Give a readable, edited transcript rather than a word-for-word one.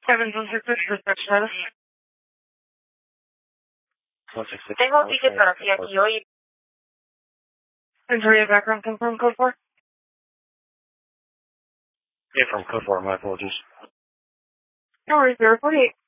766 dispatch status. 166. Tengo un ticket para ti aquí hoy. Enter your background confirm code 4. Yeah, from code 4, my apologies. No worries, 048.